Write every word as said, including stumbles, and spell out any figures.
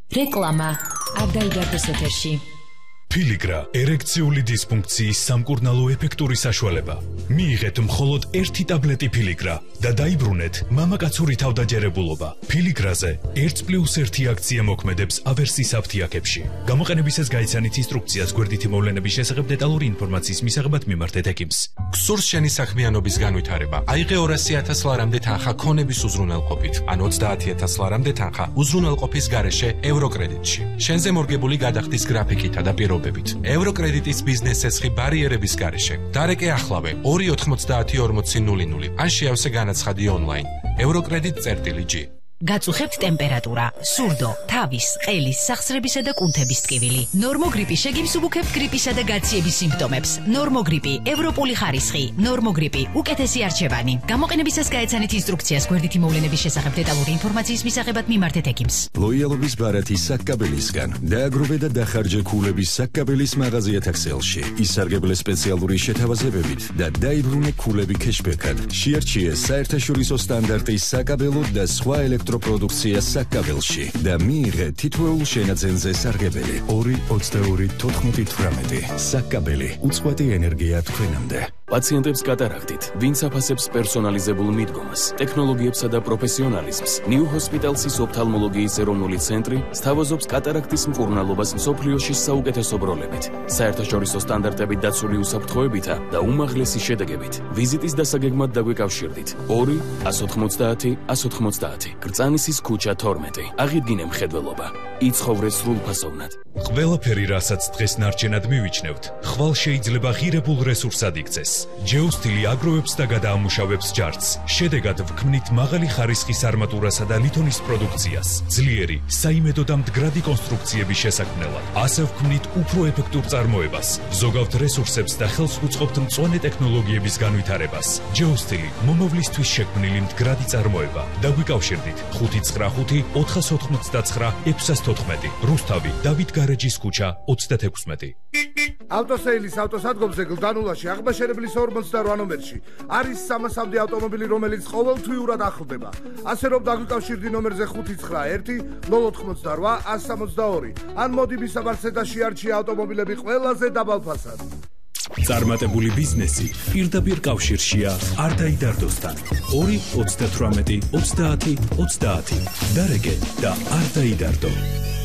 რეკლამა არ დაიდარდოს ეთერში. Piligra ერექციული დისფუნქციის სამკურნალო ეფექტური საშუალება. მიიღეთ მხოლოდ ერთი ტაბლეტი Piligra და დაიბრუნეთ მამაკაცური თავდაჯერებულობა. Piligrაზე ერთ პლუს ერთი აქცია მოქმედებს ავერსის აფთიაქებში. გამოყენებისას გაიცანით ინსტრუქციას გვერდითი მოვლენების შესახებ დეტალური ინფორმაციის მისაღებად მიმართეთ ექიმს. გსურს შენი საქმიანობის განვითარება. აიღე ორასი ათას ლარამდე თანხა ქონების უზრუნველყოფით, ან ოცდაათი ათას ლარამდე თანხა უზრუნველყოფის გარეშე ევროკრედიტში. შენზე მორგებული გადახდის გრაფიკითა და პირობებით. ევროკრედიტის ბიზნეს ცეცხლი ბარიერების გარეშე. დარეკე ახლავე ორი ოცდაათი ორმოცი ნული ნული. ან შეავსე განაცხადი ონლაინ. evrocredit.gi. გაწუხებთ ტემპერატურა, სურდო, თავის, ყელის, სახსრებისა და კუნთების ტკივილი. ნორმოგრიპი შეგიმსუბუქებთ გრიპისა და გაციების სიმპტომებს. ნორმოგრიპი, ევროპული ხარისხი, ნორმოგრიპი, უკეთესი არჩევანი. გამოყენებისას გაეცანით ინსტრუქციას გვერდითი მოვლენების შესახებ დეტალური ინფორმაციის მისაღებად მიმართეთ ექიმს. ლოიალობის ბარათი საკკაბელისგან. დააგროვე და დახარჯე ქულების საკკაბელის მაღაზიათა ქსელში. ისარგებლე სპეციალური შეთავაზებებით და დაიბრუნე ქულები ქეშბექად. შეარჩიე საერთაშორისო სტანდარტის საკაბელო და სხვა ელექტროპროდუქცია საკაბელში და მიიღე თითოეულ შენაძენზე სარგებელი. ორი ოცდაორი თოთხმეტი თვრამეტი. საკაბელი უწყვეტი ენერგია თქვენამდე. პაციენტებს კატარაქტით, ვინც აფასებს პერსონალიზებულ მიდგომას, ტექნოლოგიებსა და პროფესიონალიზმს, New Hospitals's ოფთალმოლოგიის ეროვნული ცენტრი სთავაზობს კატარაქტის მკურნალობას მსოფლიოში საუკეთესო ბროლებით, საერთაშორისო სტანდარტებით დაცული უსაფრთხოებითა და უმაღლესი შედეგებით. ვიზიტის დასაგეგმად დაგვიკავშირდით. ორი ათას ოცდაათი ათას ოცდაათი. გრწანისის ქუჩა თორმეტი. აღიდგინე მხედველობა. იცხოვრე სრულფასოვნად. ყველაფერი, რასაც დღეს ნარჩენად მივიჩნევთ, ხვალ შეიძლება ღირებულ რესურსად იქცეს. ჯეოსტილი აგროვებს და გადაამუშავებს ჯარცს. შედეგად ვქმნით მაღალი ხარისხის არმატურასა და ლითონის პროდუქციას, ძლიერი, საიმედო და მდგრადი კონსტრუქციების შესაქმნელად. ასე ვქმნით უფრო ეფექტურ წარმოებას, ზოგავთ რესურსებს და ხელს უწყობთ მწვანე ტექნოლოგიების განვითარებას. ჯეოსტილი მომავლისთვის შექმნილი მდგრადი წარმოება. დაგვიკავშირდით ხუთი ცხრა ხუთი ოთხას ოთხმოცდაცხრა ექვსას თოთხმეტი. რუსთავი, დავით გარეჯის ქუჩა ოცდათექვსმეტი. ავტოსეილის ავტოსადგომზე გლდანულაში აღბაშერებლის ორმოცდარვა ნომერში არის სამასამდე ავტომობილი, რომელიც ყოველთვიურად ახლდება. ასე რომ დაგვიკავშირდი ნომერზე ხუთი ცხრა ერთი ნულ ოთხმოცდარვა ათს სამოცდაორი. ან მოდი მისამართზე და შეარჩიე ავტომობილები ყველაზე დაბალ ფასად. წარმატებული ბიზნესი პირდაპირ კავშირშია არ დაიდარდოსთან. ორი ოცდათვრამეტი ოცდაათი ოცდაათი. დარეკე და არ დაიდარდო.